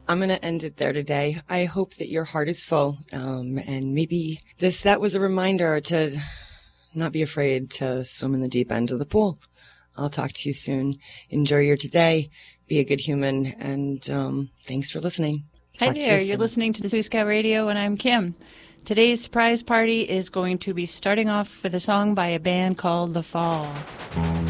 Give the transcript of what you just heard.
I'm going to end it there today. I hope that your heart is full, and maybe that was a reminder to not be afraid to swim in the deep end of the pool. I'll talk to you soon. Enjoy your today. Be a good human, and thanks for listening. Hi there. You're listening to the Sweet Scout Radio, and I'm Kim. Today's surprise party is going to be starting off with a song by a band called The Fall.